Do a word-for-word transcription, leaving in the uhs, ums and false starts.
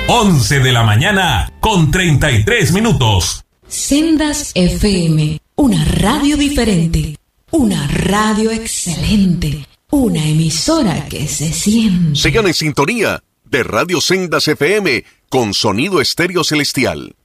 once de la mañana con treinta y tres minutos. Sendas F M, una radio diferente, una radio excelente, una emisora que se siente. Sigan en sintonía de Radio Sendas F M con sonido estéreo celestial.